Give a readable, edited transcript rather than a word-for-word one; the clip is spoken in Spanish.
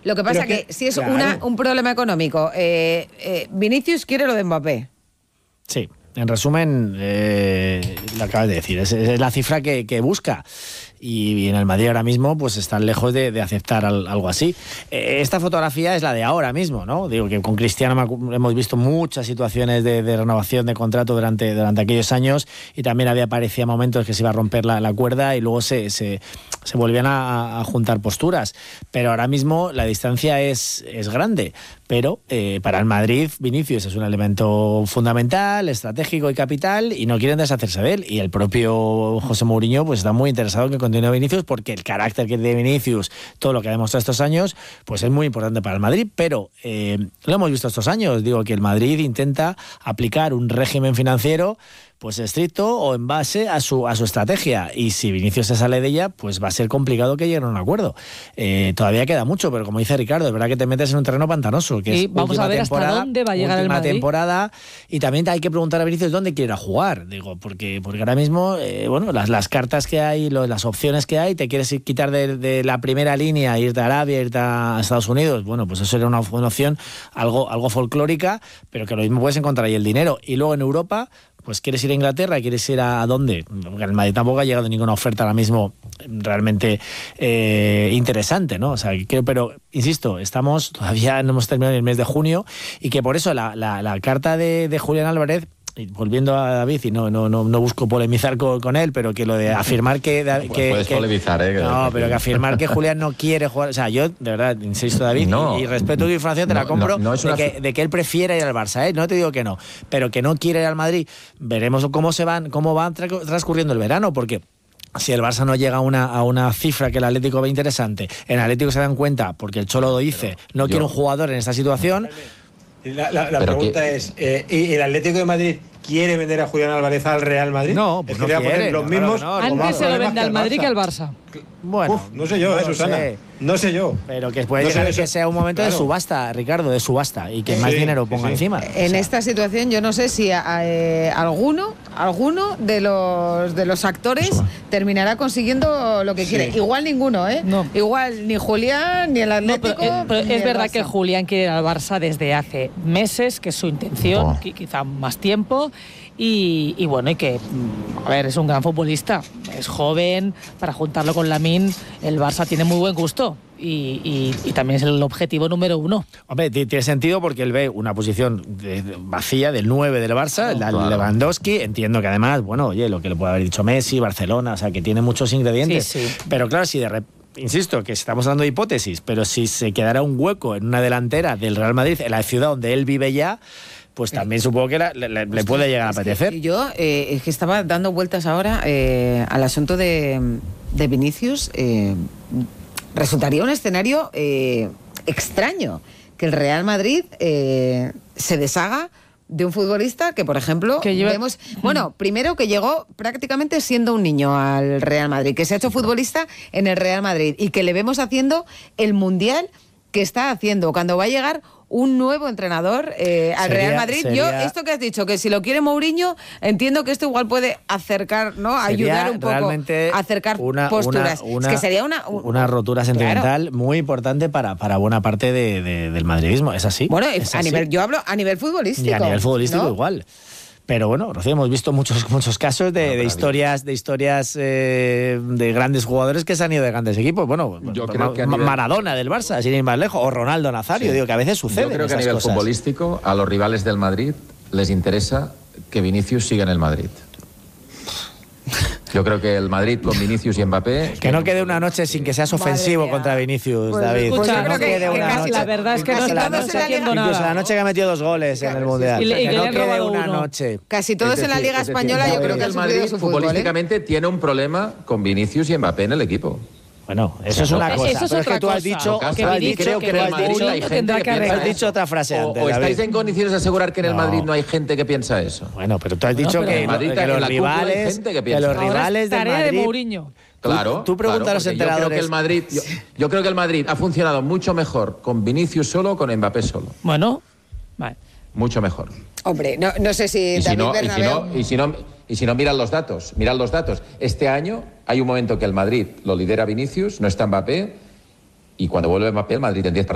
Lo que pasa que si es un problema económico, Vinicius quiere lo de Mbappé. Sí. En resumen, lo acabas de decir, es la cifra que busca. Y en el Madrid ahora mismo pues están lejos de aceptar algo así. Esta fotografía es la de ahora mismo, ¿no? Digo que con Cristiano hemos visto muchas situaciones de renovación de contrato durante aquellos años, y también parecía momentos que se iba a romper la cuerda y luego se volvían a juntar posturas. Pero ahora mismo la distancia es grande. Pero para el Madrid, Vinicius es un elemento fundamental, estratégico y capital, y no quieren deshacerse de él. Y el propio José Mourinho pues está muy interesado en que continúe Vinicius, porque el carácter que tiene Vinicius, todo lo que ha demostrado estos años, pues es muy importante para el Madrid. Pero lo hemos visto estos años, digo que el Madrid intenta aplicar un régimen financiero pues estricto o en base a su estrategia, y si Vinicius se sale de ella, pues va a ser complicado que lleguen a un acuerdo. Todavía queda mucho, pero como dice Ricardo, es verdad que te metes en un terreno pantanoso, que es vamos a ver hasta dónde va a llegar el Madrid. Temporada, y también hay que preguntar a Vinicius dónde quiere jugar, digo, porque ahora mismo las cartas que hay, las opciones que hay, te quieres quitar de la primera línea, irte a Arabia, irte a Estados Unidos, bueno, pues eso sería una opción algo folclórica, pero que lo mismo puedes encontrar ahí el dinero. Y luego en Europa, pues quieres ir a Inglaterra, quieres ir a dónde, porque el Madrid tampoco ha llegado ninguna oferta ahora mismo realmente interesante, ¿no? O sea, pero insisto, todavía no hemos terminado el mes de junio, y que por eso la carta de Julián Álvarez, y volviendo a David, y no busco polemizar con él, pero que lo de afirmar que puedes polemizar, no, pero que afirmar que Julián no quiere jugar, o sea, yo de verdad insisto, David, y respeto tu información, te la compro, de que él prefiere ir al Barça, no te digo que no, pero que no quiere ir al Madrid. Veremos cómo van transcurriendo el verano, porque si el Barça no llega a una cifra que el Atlético ve interesante, el Atlético se dan cuenta, porque el Cholo lo dice, no quiere un jugador en esta situación. La pregunta es, ¿y el Atlético de Madrid quiere vender a Julián Álvarez al Real Madrid? No, pues no quiere. Los mismos, antes se lo vende al Madrid que al Barça. Bueno, no sé yo, Susana. No sé yo. Pero que puede llegar que sea un momento de subasta, Ricardo, de subasta, y que más dinero ponga encima. En esta situación yo no sé si alguno de los actores terminará consiguiendo lo que quiere. Igual ninguno, ¿eh? No. Igual ni Julián, ni el Atlético. Pero ni es verdad Barça. que Julián quiere ir al Barça desde hace meses, que es su intención, quizá más tiempo. Y bueno, y que, a ver, es un gran futbolista, es joven, para juntarlo con Lamine, el Barça tiene muy buen gusto y también es el objetivo número uno. Hombre, tiene sentido porque él ve una posición vacía del 9 del Barça, Lewandowski, entiendo que además, bueno, oye, lo que le puede haber dicho Messi, Barcelona, o sea, que tiene muchos ingredientes, sí. Pero claro, si de repente, insisto, que estamos hablando de hipótesis, pero si se quedara un hueco en una delantera del Real Madrid, en la ciudad donde él vive ya, pues también supongo que le puede llegar a apetecer. Yo es que estaba dando vueltas ahora al asunto de Vinicius. Resultaría un escenario extraño que el Real Madrid se deshaga de un futbolista que, por ejemplo, vemos... Bueno, primero que llegó prácticamente siendo un niño al Real Madrid, que se ha hecho futbolista en el Real Madrid y que le vemos haciendo el Mundial que está haciendo. Cuando va a llegar un nuevo entrenador al Real Madrid, yo esto que has dicho, que si lo quiere Mourinho, entiendo que esto igual puede acercar, ¿no? Ayudar un poco a acercar posturas. Es que sería una rotura sentimental muy importante para buena parte del madridismo, ¿es así? Bueno, ¿Es a así? Yo hablo a nivel futbolístico. Y a nivel futbolístico, ¿no? Igual. Pero bueno, Rocío, hemos visto muchos casos de historias de grandes jugadores que se han ido de grandes equipos. Bueno, yo creo que Maradona del Barça, sin ir más lejos, o Ronaldo Nazario, digo que a veces sucede. Yo creo que a nivel futbolístico, a los rivales del Madrid les interesa que Vinicius siga en el Madrid. Yo creo que el Madrid con Vinicius y Mbappé... Que no quede una noche sin que seas ofensivo contra Vinicius, pues, David. Escucha, que no quede una noche. La verdad es que no está haciendo nada. Incluso la noche que ha metido 2 goles en el Mundial. Y que no quede una uno. noche. Casi todos en la Liga Española, yo creo que el Madrid futbolísticamente tiene un problema con Vinicius y Mbappé en el equipo. Bueno, eso es una cosa. Eso es pero otra es que tú has cosa. dicho, que en el Madrid hay gente que piensa has dicho otra frase antes. ¿O estáis en condiciones de asegurar que en el Madrid no hay gente que piensa eso? Bueno, pero tú has dicho que los rivales de Madrid... Mourinho. Claro. Tú preguntas a los entrenadores. Yo creo que el Madrid ha funcionado mucho mejor con Vinicius solo o con Mbappé solo. Bueno, vale. Mucho mejor. Hombre, no sé si Y si no, mirad los datos. Este año hay un momento que el Madrid lo lidera Vinicius, no está Mbappé, y cuando vuelve Mbappé, el Madrid en 10 partidos